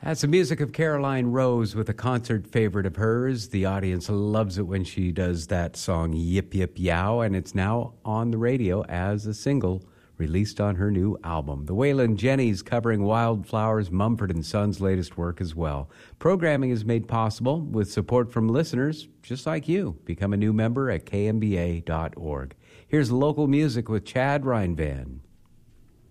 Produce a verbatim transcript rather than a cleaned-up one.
That's the music of Caroline Rose with a concert favorite of hers. The audience loves it when she does that song, Yip Yip Yow, and it's now on the radio as a single released on her new album. The Waylon Jennings covering Wildflowers, Mumford and Sons' latest work as well. Programming is made possible with support from listeners just like you. Become a new member at k m b a dot org. Here's local music with Chad Reinvan.